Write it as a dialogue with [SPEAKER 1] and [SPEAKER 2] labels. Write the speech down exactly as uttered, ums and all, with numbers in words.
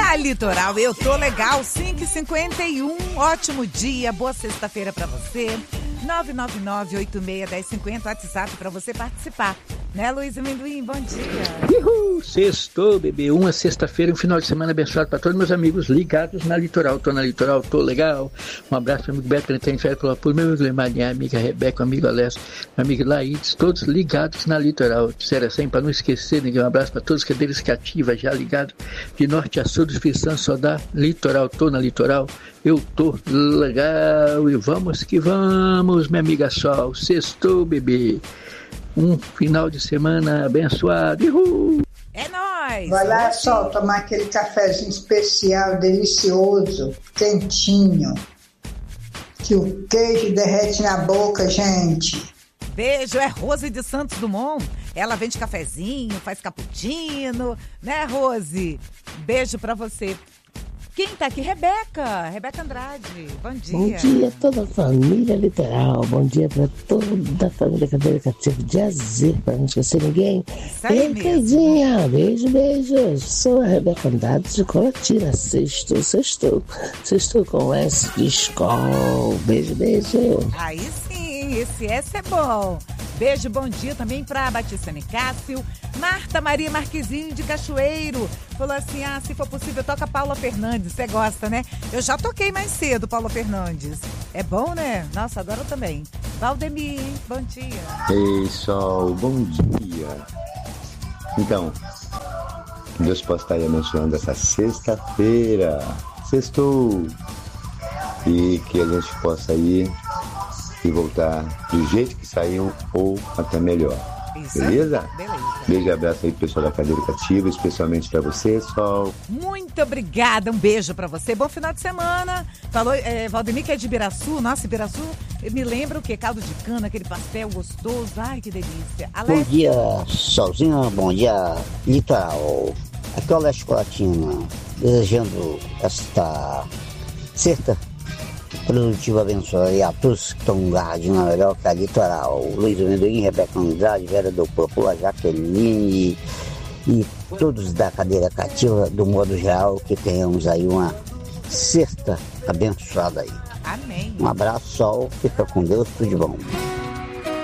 [SPEAKER 1] Na Litoral, eu tô legal, cinco e cinquenta e um, ótimo dia, boa sexta-feira pra você. nove nove nove, oito seis, um zero cinco zero, WhatsApp pra você participar. Né, Luiz Amendoim? Bom dia.
[SPEAKER 2] Uhul, sextou, bebê. Uma sexta-feira, um final de semana abençoado para todos meus amigos ligados na Litoral. Tô na Litoral, tô legal. Um abraço pro amigo Beto, que tem fé pelo apoio, meu amigo Lemar, minha amiga Rebeca, amigo Alessio, meu amigo Laídes, todos ligados na Litoral. Disseram assim, para não esquecer, ninguém. Um abraço para todos os cadeiras que ativa, já ligado de norte a sul do Espírito Santo, só dá Litoral. Tô na Litoral, eu tô legal. E vamos que vamos, minha amiga Sol. Sextou, bebê. Um final de semana abençoado. Uhul.
[SPEAKER 1] É nóis!
[SPEAKER 3] Vai lá, Sol, tomar aquele cafezinho especial, delicioso, quentinho. Que o queijo derrete na boca, gente.
[SPEAKER 1] Beijo, é Rose de Santos Dumont. Ela vende cafezinho, faz cappuccino, né, Rose? Beijo pra você. Quem tá aqui? Rebeca. Rebeca Andrade. Bom dia.
[SPEAKER 4] Bom dia a toda a família Litoral. Bom dia pra toda a família Cadeira Cativa de A Z, pra não esquecer ninguém.
[SPEAKER 1] Isso aí
[SPEAKER 4] Ei,
[SPEAKER 1] mesmo.
[SPEAKER 4] Caidinha, beijo, beijo. Sou a Rebeca Andrade de Colatina. Sextou, sextou. Sextou com S de escola. Beijo, beijo.
[SPEAKER 1] Aí sim, esse S é bom. Beijo, bom dia também pra Batista Nicásio. Marta Maria Marquezinho de Cachoeiro. Falou assim, ah, se for possível, toca Paula Fernandes. Você gosta, né? Eu já toquei mais cedo, Paula Fernandes. É bom, né? Nossa, agora também. Valdemir, bom dia.
[SPEAKER 5] Ei, Sol, bom dia. Então, Deus possa estar aí abençoando essa sexta-feira. Sextou. E que a gente possa ir e voltar do jeito que saiu ou até melhor.
[SPEAKER 1] Isso.
[SPEAKER 5] Beleza?
[SPEAKER 1] Beleza.
[SPEAKER 5] Beijo e abraço aí, pessoal da Cadeira Cativa, especialmente pra você, Sol.
[SPEAKER 1] Muito obrigada, um beijo pra você. Bom final de semana. Falou, é, Valdemir, que é de Ibiraçu. Nossa, Ibiraçu me lembra o quê? Caldo de cana, aquele pastel gostoso. Ai, que delícia.
[SPEAKER 6] Bom
[SPEAKER 1] Alex?
[SPEAKER 6] dia, Solzinho. Bom dia, Litoral. Aqui é o Leste Colatina, desejando esta sexta produtiva abençoada e a todos que estão guardinho na melhor que a Litoral. Luiz Amendoim, Rebeca Andrade, Vera do Popular, Jaqueline e todos da Cadeira Cativa, do modo geral, que tenhamos aí uma sexta abençoada aí.
[SPEAKER 1] Amém.
[SPEAKER 6] Um abraço, Sol, fica com Deus, tudo de bom.